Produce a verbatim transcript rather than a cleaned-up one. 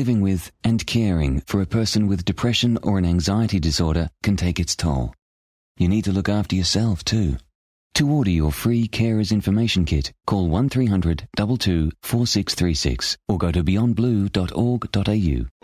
living with and caring for a person with depression or an anxiety disorder can take its toll. You need to look after yourself too. To order your free Carers Information Kit, call one three hundred, two two, four six three six or go to beyond blue dot org dot a u.